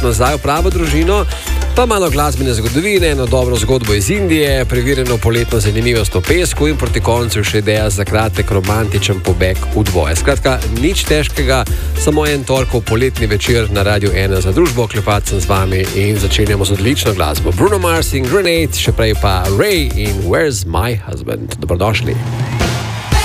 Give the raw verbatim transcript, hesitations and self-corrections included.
nazaj v pravo družino, pa malo glasbene zgodovine, eno dobro zgodbo iz Indije, preverjeno poletno zanimivost o pesku in proti koncu še ideja za kratek romantičen pobeg v dvoje. Skratka, nič težkega, samo en torkov poletni večer na Radiu ena za družbo, klepat sem z vami in začenjamo z odlično glasbo. Bruno Mars in Grenade, še prej pa Ray in Where's My Husband. Dobrodošli.